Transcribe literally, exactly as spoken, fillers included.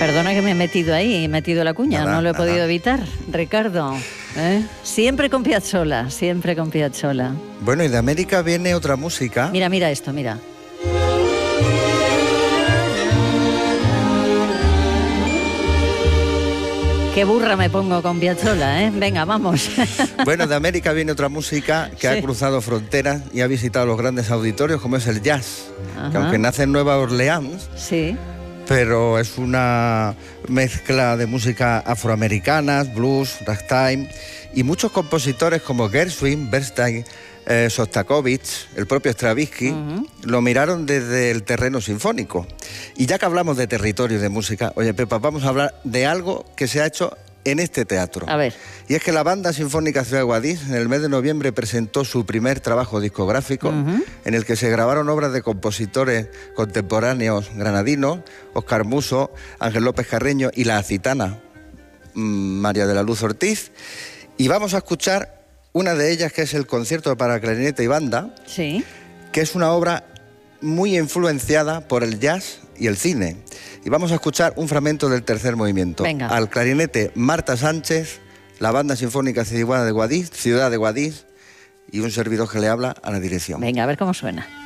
Perdona que me he metido ahí, he metido la cuña, nada, no lo he nada. podido evitar, Ricardo. ¿eh? Siempre con Piazzolla, siempre con Piazzolla. Bueno, y de América viene otra música. Mira, mira esto, mira. Qué burra me pongo con Piazzolla, ¿eh? Venga, vamos. Bueno, de América viene otra música que sí. ha cruzado fronteras y ha visitado los grandes auditorios, como es el jazz. Ajá. Que aunque nace en Nueva Orleans, sí. pero es una mezcla de música afroamericanas, blues, ragtime, y muchos compositores como Gershwin, Bernstein, eh, Sostakovich, el propio Stravinsky, uh-huh. lo miraron desde el terreno sinfónico. Y ya que hablamos de territorio y de música, oye, Pepa, vamos a hablar de algo que se ha hecho en este teatro. A ver. Y es que la Banda Sinfónica Ciudad de Guadix en el mes de noviembre presentó su primer trabajo discográfico, uh-huh. en el que se grabaron obras de compositores contemporáneos granadinos, Óscar Musso, Ángel López Carreño y la acitana María de la Luz Ortiz. Y vamos a escuchar una de ellas, que es el concierto para clarinete y banda, sí. que es una obra muy influenciada por el jazz y el cine. Y vamos a escuchar un fragmento del tercer movimiento. Venga. Al clarinete Marta Sánchez, la Banda Sinfónica Ciudad de Guadix, Ciudad de Guadix, y un servidor que le habla a la dirección. Venga, a ver cómo suena.